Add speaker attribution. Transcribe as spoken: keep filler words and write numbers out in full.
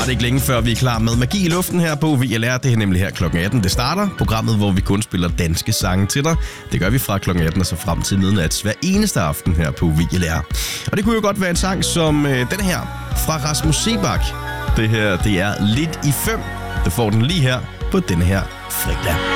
Speaker 1: det ikke længe før vi er klar med Magi i luften her på V L R. Det er nemlig her klokken atten. Det starter programmet, hvor vi kun spiller danske sange til dig. Det gør vi fra klokken atten og så frem til midnat hver eneste aften her på V L R. Og det kunne jo godt være en sang som øh, den her fra Rasmus Seebach. Det her, det er Lidt i fem. Det får den lige her på denne her fredag.